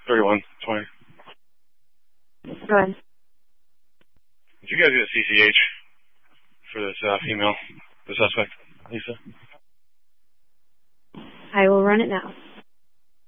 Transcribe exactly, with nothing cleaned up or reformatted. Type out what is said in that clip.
thirty-one twenty. Go ahead. Did you guys get a C C H for this uh, female, the suspect, Lisa? I will run it now.